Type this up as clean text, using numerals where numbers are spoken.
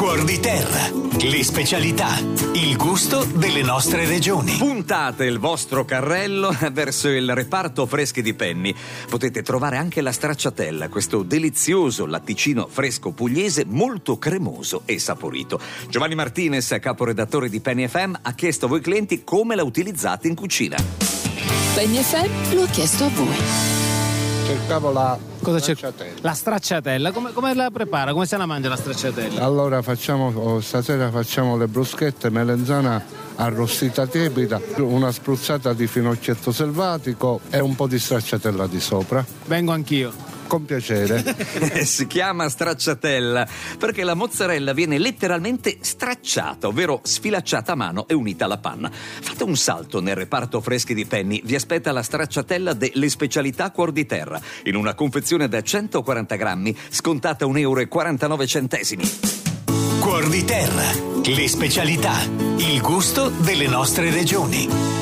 Cuor di terra, le specialità, il gusto delle nostre regioni. Puntate il vostro carrello verso il reparto freschi di Penny. Potete trovare anche la stracciatella, questo delizioso latticino fresco pugliese molto cremoso e saporito. Giovanni Martinez, caporedattore di Penny FM, ha chiesto a voi clienti come la utilizzate in cucina. Penny FM lo ha chiesto a voi. Cercavo la Cosa stracciatella. La stracciatella, come la prepara? Come se la mangia la stracciatella? Allora stasera facciamo le bruschette, melenzana arrostita tiepida, una spruzzata di finocchietto selvatico e un po' di stracciatella di sopra. Vengo anch'io. Con piacere. Si chiama stracciatella perché la mozzarella viene letteralmente stracciata, ovvero sfilacciata a mano e unita alla panna. Fate un salto nel reparto freschi di Penny, vi aspetta la stracciatella delle specialità Cuor di terra, in una confezione da 140 grammi, scontata €1,49. Cuor di terra, le specialità, il gusto delle nostre regioni.